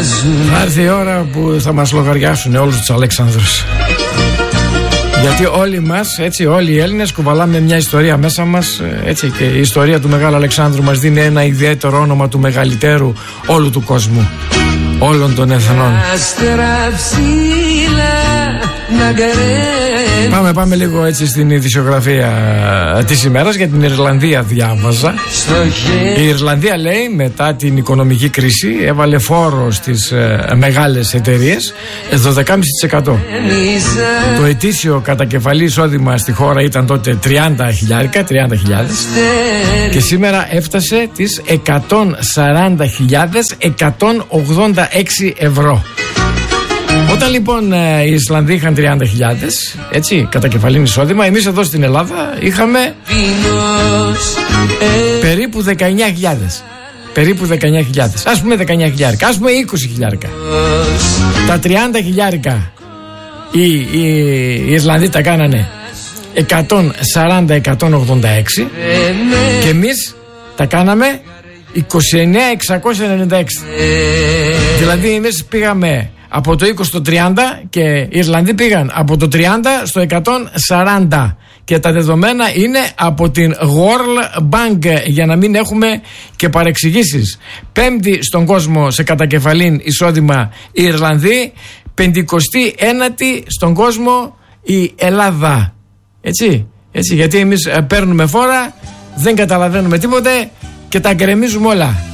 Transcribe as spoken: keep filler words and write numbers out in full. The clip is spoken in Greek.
Θα έρθει η ώρα που θα μας λογαριάσουν όλους τους Αλεξάνδρους. Γιατί όλοι μας, έτσι, όλοι οι Έλληνες κουβαλάμε μια ιστορία μέσα μας, έτσι, και η ιστορία του Μεγάλου Αλεξάνδρου μας δίνει ένα ιδιαίτερο όνομα του μεγαλύτερου όλου του κόσμου, όλων των εθνών. Πάμε, πάμε λίγο έτσι στην ειδησιογραφία της ημέρας. Για την Ιρλανδία διάβαζα. Η Ιρλανδία, λέει, μετά την οικονομική κρίση έβαλε φόρο στις ε, μεγάλες εταιρείες δώδεκα κόμμα πέντε τοις εκατό. Το ετήσιο κατακεφαλή εισόδημα στη χώρα ήταν τότε τριάντα χιλιάδες και σήμερα έφτασε τις εκατόν σαράντα χιλιάδες εκατόν ογδόντα έξι ευρώ. Όταν λοιπόν οι Ισλανδοί είχαν τριάντα χιλιάδες, έτσι, κατά κεφαλήν εισόδημα, εμείς εδώ στην Ελλάδα είχαμε περίπου δεκαεννιά χιλιάδες. Περίπου δεκαεννιά χιλιάδες. Ας πούμε δεκαεννιά χιλιάρικα, ας πούμε είκοσι χιλιάρικα. Τα τριάντα χιλιάρικα οι, οι, οι Ισλανδοί τα κάνανε εκατόν σαράντα εκατόν ογδόντα έξι και εμείς τα κάναμε είκοσι εννέα χιλιάδες εξακόσια ενενήντα έξι. Δηλαδή εμείς πήγαμε από το είκοσι στο τριάντα και οι Ιρλανδοί πήγαν από το τριάντα στο εκατόν σαράντα. Και τα δεδομένα είναι από την World Bank, για να μην έχουμε και παρεξηγήσεις. Πέμπτη στον κόσμο σε κατακεφαλήν εισόδημα η Ιρλανδοί, πεντηκοστή ένατη στον κόσμο η Ελλάδα. Έτσι, έτσι, γιατί εμείς παίρνουμε φόρα, δεν καταλαβαίνουμε τίποτε και τα γκρεμίζουμε όλα.